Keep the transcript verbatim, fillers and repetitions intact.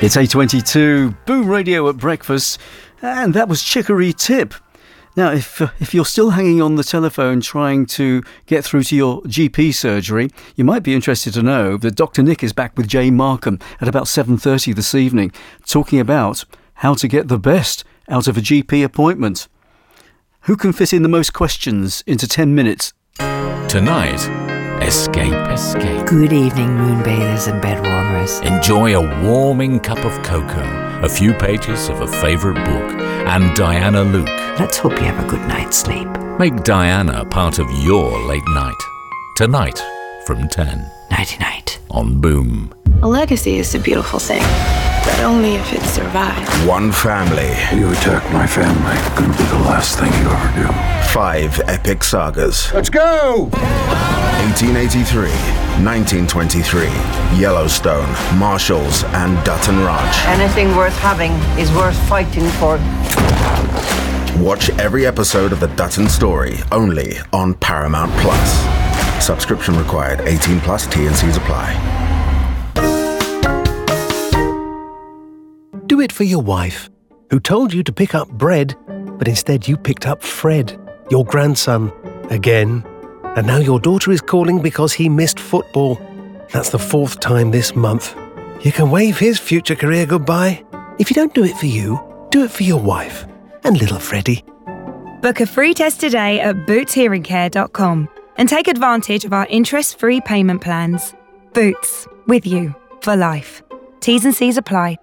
It's eight twenty-two, Boom Radio at breakfast, and that was Chicory Tip. Now, if uh, if you're still hanging on the telephone trying to get through to your G P surgery, you might be interested to know that Doctor Nick is back with Jay Markham at about seven thirty this evening, talking about how to get the best out of a G P appointment. Who can fit in the most questions into ten minutes? Tonight, escape, escape. Good evening, moonbathers and bedwarmers. Enjoy a warming cup of cocoa, a few pages of a favourite book, and Diana Luke. Let's hope you have a good night's sleep. Make Diana part of your late night. Tonight, from ten. Nighty-night. On Boom. A legacy is a beautiful thing, but only if it survives. One family. You attack my family, gonna be the last thing you ever do. Five epic sagas. Let's go! eighteen eighty-three, nineteen twenty-three, Yellowstone, Marshalls, and Dutton Ranch. Anything worth having is worth fighting for. Watch every episode of The Dutton Story, only on Paramount Plus. Subscription required. eighteen plus. T and C's apply. Do it for your wife, who told you to pick up bread, but instead you picked up Fred, your grandson, again. And now your daughter is calling because he missed football. That's the fourth time this month. You can wave his future career goodbye. If you don't do it for you, do it for your wife and little Freddie. Book a free test today at boots hearing care dot com and take advantage of our interest-free payment plans. Boots, with you for life. T's and C's apply.